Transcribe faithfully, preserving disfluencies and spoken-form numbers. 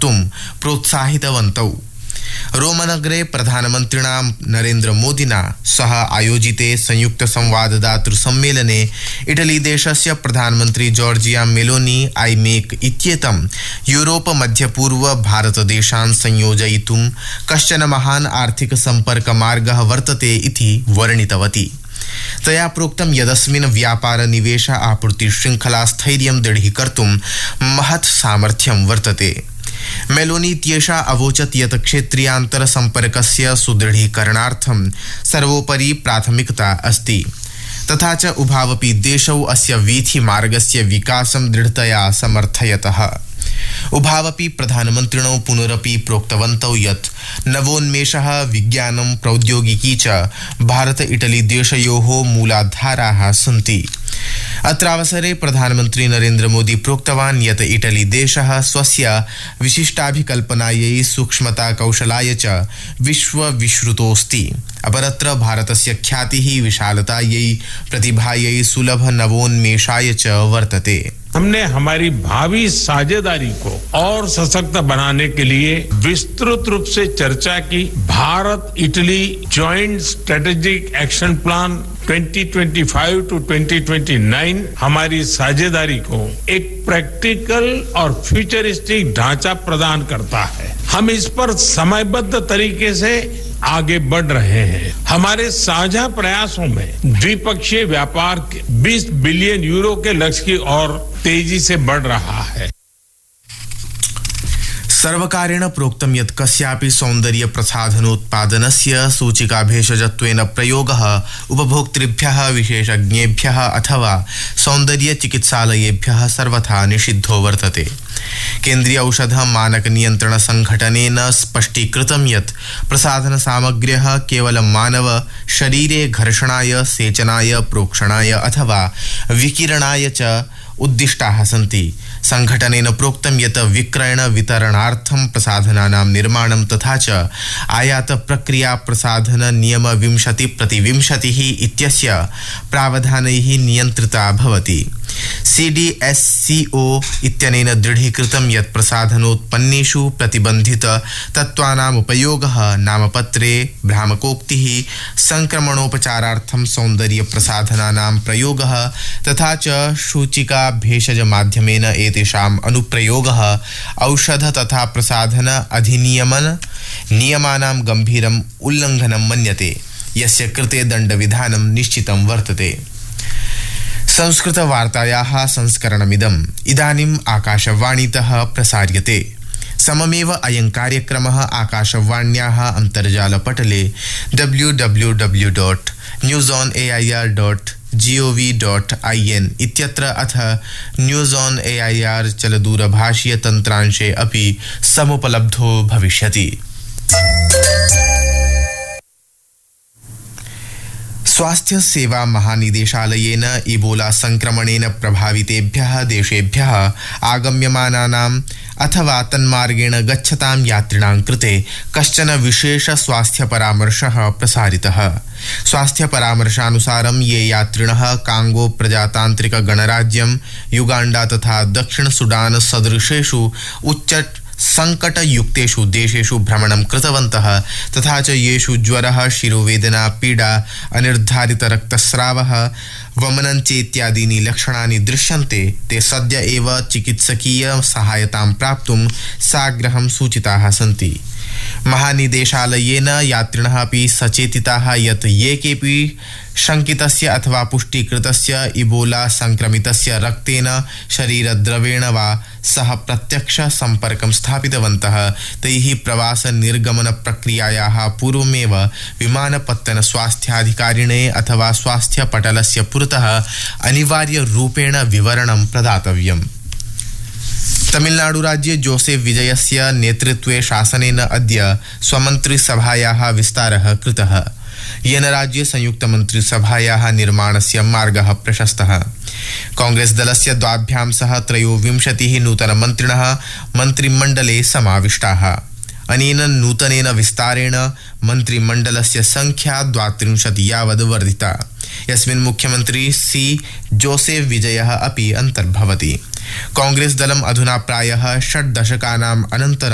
कर्तुं प्रोत्साहितवन्तौ। रोमनगरे प्रधानमन्त्रिणा नरेन्द्र मोदिना सह आयोजिते संयुक्त संवाददातृ सम्मेलने इटली देशस्य प्रधानमन्त्री जॉर्जिया मेलोनी आईमेक इत्येतं यूरोप मध्यपूर्व भारतदेशान् संयोजयितुं कश्चन महान् आर्थिक सम्पर्कमार्गः वर्तते इति वर्णितवती। तया प्रोक्तं यदस्मिन् व्यापार निवेश आपूर्ति शृङ्खला स्थैर्यं दृढीकर्तुं महत् सामर्थ्यं वर्तते। मेलोनी इत्येषा अवोचत् यत् क्षेत्रीयान्तर सम्पर्कस्य सुदृढीकरणार्थं सर्वोपरि प्राथमिकता अस्ति, तथा च उभावपि देशौ अस्य वीथिमार्गस्य विकासं दृढतया समर्थयतः। उभावपि प्रधानमन्त्रिणौ पुनरपि प्रोक्तवन्तौ यत् नवोन्मेषः विज्ञानं प्रौद्योगिकी च भारत इटली देशयोः मूलाधाराः सन्ति। अत्रावसरे प्रधानमन्त्री नरेन्द्र मोदी प्रोक्तवान् यत् इटली देशः स्वस्य विशिष्टाभिकल्पनायै सूक्ष्मता कौशलाय च विश्वविश्रुतोऽस्ति। अपरत्र भारतस्य ख्यातिः विशालतायै प्रतिभायै सुलभ नवोन्मेषाय च वर्तते। हमने हमारी भावी साझेदारी को और सशक्त बनाने के लिए विस्तृत रूप से चर्चा की। Bharat Italy joint strategic action plan twenty twenty five to twenty twenty nine हमारी साझेदारी को एक प्रैक्टिकल और फ्यूचरिस्टिक ढांचा प्रदान करता है। हम इस पर समयबद्ध तरीके से आगे बढ़ रहे हैं। हमारे साझा प्रयासों में द्विपक्षीय व्यापार के बीस बिलियन यूरो के लक्ष्य की ओर तेजी से बढ़ रहा है। सर्वकारेण प्रोक्तं यत् कस्यापि सौन्दर्य प्रसाधनोत्पादनस्य सूचिका भेषजत्वेन प्रयोगः उपभोक्तृभ्यः विशेषज्ञेभ्यः अथवा सौन्दर्य चिकित्सालयेभ्यः सर्वथा निषिद्धो वर्तते। केन्द्रीय औषध मानक नियंत्रण संघटनेन स्पष्टीकृतं यत् प्रसाधन सामग्र्यः केवलं मानव शरीरे घर्षणाय, सेचनाय, प्रोक्षणाय अथवा विकिरणाय च उद्दिष्टाः सन्ति। संघटनेन प्रोक्तं यत् विक्रयण वितरणार्थं प्रसाधनानां निर्माणं तथा च आयात प्रक्रिया प्रसाधन नियम विंशति प्रतिविंशतिः इत्यस्य प्रावधानैः नियन्त्रिता भवति। सीडीएससीओ इत्यनेन दृढीकृतं यत् प्रसाधनोत्पन्नेषु प्रतिबन्धित तत्त्वानाम् उपयोगः नामपत्रे भ्रामकोक्तिः, संक्रमणोपचारार्थं सौन्दर्य प्रसाधनानां प्रयोगः तथा च सूचिका भेषज माध्यमेन एतेषाम् अनुप्रयोगः औषध तथा प्रसाधन अधिनियमन नियमानां गंभीरम् उल्लंघनं मन्यते, यस्य कृते दण्डविधानं निश्चितं वर्तते। संस्कृत वार्तायाः संस्करणमिदम् इदानीम् आकाशवाणीतः प्रसार्यते। सममेव अयं कार्यक्रमः आकाशवाण्याः अन्तर्जालपटले W W W dot news on A I R dot G O V dot I N इत्यत्र अथ news on A I R चलदूरभाषीय तन्त्रांशे अपि समुपलब्धो भविष्यति। स्वास्थ्य सेवा महानिदेशालयेन इबोला संक्रमणेन प्रभावितेभ्यः देशेभ्यः आगम्यमानानाम् अथवा तन्मार्गेण गच्छतां यात्रिणां कृते कश्चन विशेष स्वास्थ्य परामर्शः प्रसारितः। स्वास्थ्य परामर्शानुसारं ये यात्रिणः कांगो प्रजातांत्रिक गणराज्यं, युगांडा तथा दक्षिण सुडान सदृशेषु उच्च संकटयुक्तेषु देशेषु भ्रमणं कृतवन्तः तथा च येषु ज्वरः, शिरोवेदना, पीडा, अनिर्धारित रक्तस्रावः, वमनं चेत्यादीनि लक्षणानि दृश्यन्ते, ते सद्य एव चिकित्सकीय सहायतां प्राप्तुं साग्रहं सूचिताः सन्ति। महानिदेशालयेन यात्रिणः अपि सचेतिताः यत् ये केऽपि शंकितस्य अथवा पुष्टीकृतस्य इबोला संक्रमितस्य रक्तेन, शरीरद्रवेण वा सह प्रत्यक्ष संपर्कं स्थापितवन्तः तैः प्रवास निर्गमन प्रक्रियायाः पूर्वमेव विमानपत्तन स्वास्थ्याधिकारिणे अथवा स्वास्थ्य पटलस्य पुरतः अनिवार्य रूपेण विवरणं प्रदातव्यम्। तमिलनाडु राज्ये जोसेफ विजयस्य नेतृत्वे शासनेन अद्य स्वमन्त्रिसभायाः विस्तारः कृतः, येन राज्ये संयुक्तमन्त्रिसभायाः निर्माणस्य मार्गः प्रशस्तः। कांग्रेस दलस्य द्वाभ्यां सह त्रयोविंशतिः नूतनमन्त्रिणः मन्त्रिमण्डले समाविष्टाः। अनेन नूतनेन विस्तारेण मन्त्रिमण्डलस्य संख्या द्वात्रिंशत् यावद् वर्धिता, यस्मिन् मुख्यमन्त्री सी जोसेफ विजयः अपि अन्तर्भवति। कांग्रेस दलम् अधुना प्रायः षड् दशकानाम् अनन्तरं